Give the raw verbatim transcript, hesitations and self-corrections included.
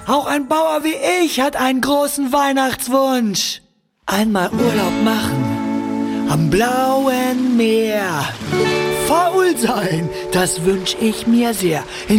Auch ein Bauer wie ich hat einen großen Weihnachtswunsch. Einmal Urlaub machen am blauen Meer. Faul sein, das wünsch ich mir sehr. In